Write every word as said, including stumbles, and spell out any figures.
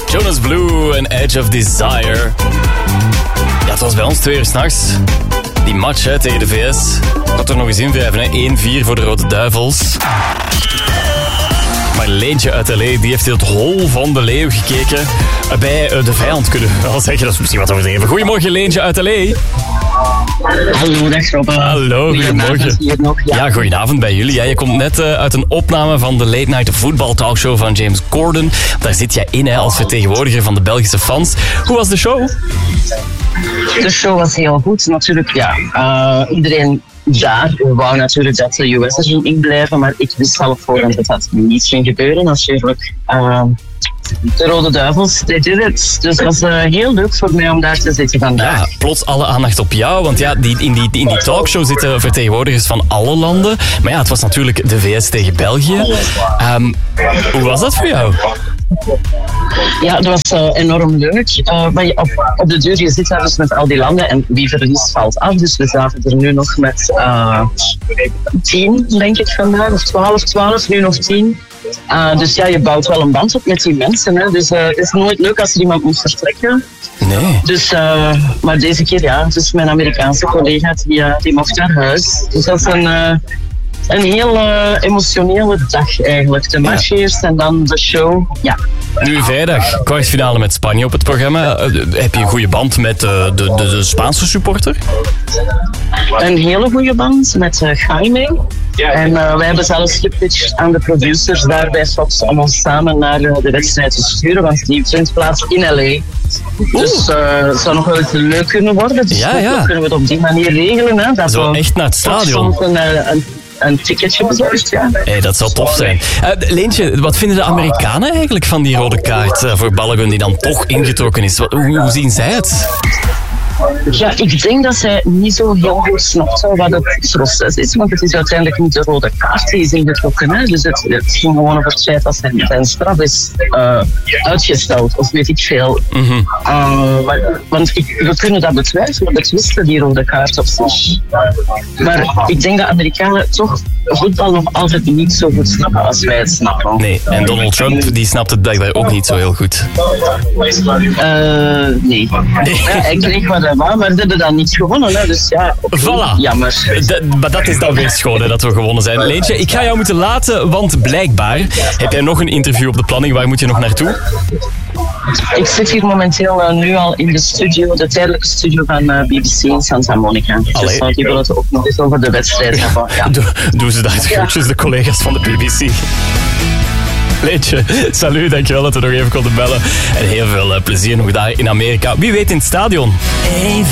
Jonas Blue en Edge of Desire. Ja, het was bij ons twee uur s'nachts. Die match hè, tegen de V S. Ik had er nog eens invrijven, hè. één vier voor de Rode Duivels. Maar Leentje uit L A, die heeft in het hol van de leeuw gekeken. Bij de vijand kunnen we wel zeggen. Dat is misschien wat overdreven. Goedemorgen, Leentje uit L A. Hallo, dag Robbe. Hallo, goedemorgen. Nog, ja. ja, goedenavond bij jullie. Ja, je komt net uh, uit een opname van de Late Night Football Talkshow van James Corden. Daar zit jij in hè, als vertegenwoordiger van de Belgische fans. Hoe was de show? De show was heel goed. Natuurlijk, ja. Uh, iedereen daar wou natuurlijk dat de U S er ging inblijven, maar ik wist al voorhand dat dat niet ging gebeuren. Natuurlijk. Uh, De Rode Duivels, they did it. Dus het was uh, heel leuk voor mij om daar te zitten vandaag. Ja, plots alle aandacht op jou. Want ja, die, in, die, in die talkshow zitten vertegenwoordigers van alle landen. Maar ja, het was natuurlijk de V S tegen België. Um, hoe was dat voor jou? Ja, dat was uh, enorm leuk. Uh, maar je, op, op de deur, je zit daar dus met al die landen en wie verliest valt af. Dus we zaten er nu nog met uh, tien, denk ik vandaag. Of twaalf, twaalf, nu nog tien. Uh, dus ja, je bouwt wel een band op met die mensen. Hè. Dus uh, het is nooit leuk als er iemand moet vertrekken. Nee. Dus, uh, maar deze keer, ja, dus mijn Amerikaanse collega, die, uh, die mocht naar huis. Dus dat is een, uh, een heel uh, emotionele dag eigenlijk. De match ja. eerst en dan de show. Ja. Nu vrijdag, kwartfinale met Spanje op het programma. Uh, heb je een goede band met uh, de, de, de Spaanse supporter? Een hele goede band met uh, Jaime. En uh, wij hebben zelfs gepitcht aan de producers daar bij Fox om ons samen naar uh, de wedstrijd te sturen, want die vindt plaats in L A. Dus uh, het zou nog wel eens leuk kunnen worden. Dus ja, ja. kunnen we het op die manier regelen. Hè, dat Zo echt naar het stadion. Een, een, een ticketje bezorgd, ja. Hey, dat zou tof zijn. Uh, Leentje, wat vinden de Amerikanen eigenlijk van die rode kaart uh, voor Balogun die dan toch ingetrokken is? Wat, hoe, hoe zien zij het? Ja, ik denk dat zij niet zo heel goed snapt wat het proces is, want het is uiteindelijk niet de rode kaart die is ingetrokken. Hè. Dus het, het ging gewoon over het feit dat zijn, zijn straf is uh, uitgesteld, of weet ik veel. Mm-hmm. Uh, maar, want ik, we kunnen dat betwijfelen, betwisten die rode kaart op zich. Maar ik denk dat Amerikanen toch voetbal nog altijd niet zo goed snappen als wij het snappen. Nee, en Donald Trump die snapt het blijkbaar ook niet zo heel goed. Uh, nee. Ja, ik kreeg wat hij wou, maar ze hebben dan niet gewonnen. Hè. Dus ja, voilà. Jammer. De, maar dat is dan weer schoon hè, dat we gewonnen zijn. Leentje, ik ga jou moeten laten, want blijkbaar heb jij nog een interview op de planning. Waar moet je nog naartoe? Ik zit hier momenteel uh, nu al in de studio, de tijdelijke studio van uh, B B C in Santa Monica. Dus uh, die willen het ook nog eens over de wedstrijd hebben. Ja. Do, doen ze daar de groetjes, de collega's van de B B C. Leentje, salut, dankjewel dat we nog even konden bellen. En heel veel uh, plezier nog daar in Amerika. Wie weet in het stadion.